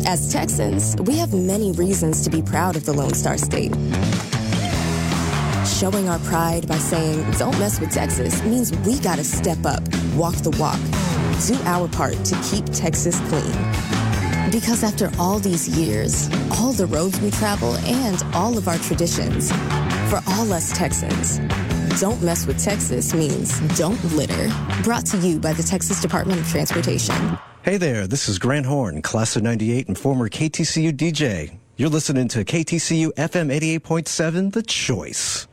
As Texans, we have many reasons to be proud of the Lone Star State. Showing our pride by saying, don't mess with Texas, means we gotta step up, walk the walk, do our part to keep Texas clean. Because after all these years, all the roads we travel, and all of our traditions, for all us Texans, don't mess with Texas means don't litter. Brought to you by the Texas Department of Transportation. Hey there, this is Grant Horn, class of 98 and former KTCU DJ. You're listening to KTCU FM 88.7, The Choice.